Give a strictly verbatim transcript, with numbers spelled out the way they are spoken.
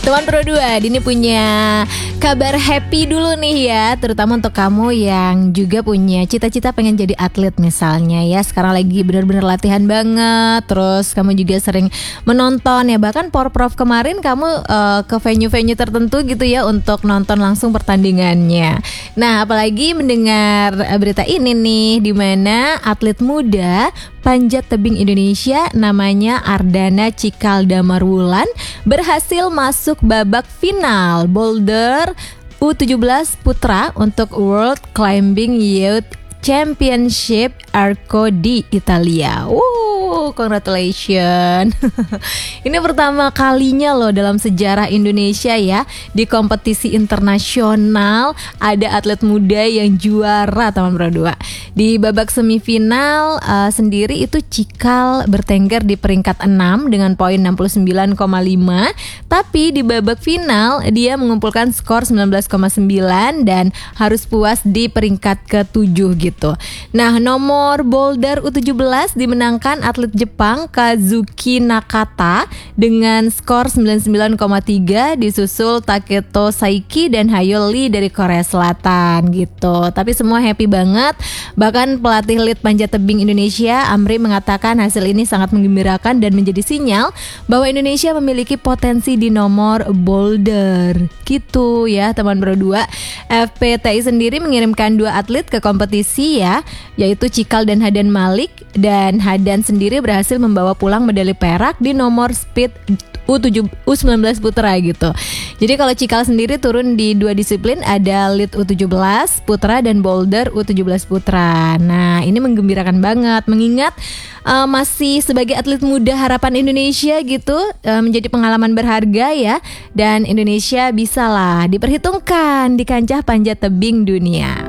Teman Pro dua, Dini punya kabar happy dulu nih ya, terutama untuk kamu yang juga punya cita-cita pengen jadi atlet misalnya ya. Sekarang lagi benar-benar latihan banget, terus kamu juga sering menonton ya, bahkan Porprov kemarin kamu uh, ke venue-venue tertentu gitu ya untuk nonton langsung pertandingannya. Nah, apalagi mendengar berita ini nih, di mana atlet muda panjat tebing Indonesia namanya Ardana Cikalda Marwulan berhasil masuk babak final boulder U tujuh belas putra untuk World Climbing Youth Championship Arco di Italia. Wow, congratulations. Ini pertama kalinya loh dalam sejarah Indonesia ya, di kompetisi internasional ada atlet muda yang juara, teman Pro dua. Di babak semifinal uh, sendiri itu Cikal bertengger di peringkat enam dengan poin enam puluh sembilan koma lima, tapi di babak final dia mengumpulkan skor sembilan belas koma sembilan dan harus puas di peringkat ketujuh gitu. Nah, nomor boulder U tujuh belas dimenangkan atlet Jepang Kazuki Nakata dengan skor sembilan puluh sembilan koma tiga, disusul Taketo Saiki dan Hayoli dari Korea Selatan gitu. Tapi semua happy banget. Bahkan pelatih lead panjat tebing Indonesia, Amri, mengatakan hasil ini sangat menggembirakan dan menjadi sinyal bahwa Indonesia memiliki potensi di nomor boulder. Gitu ya, teman Pro dua. F P T I sendiri mengirimkan dua atlet ke kompetisi ya, yaitu Cikal dan Hadan Malik, dan Hadan sendiri berhasil membawa pulang medali perak di nomor speed U sembilan belas putra gitu. Jadi kalau Cikal sendiri turun di dua disiplin, ada lead U tujuh belas putra dan boulder U tujuh belas putra. Nah, ini menggembirakan banget mengingat uh, masih sebagai atlet muda harapan Indonesia gitu, uh, menjadi pengalaman berharga ya, dan Indonesia bisalah diperhitungkan di kancah panjat tebing dunia.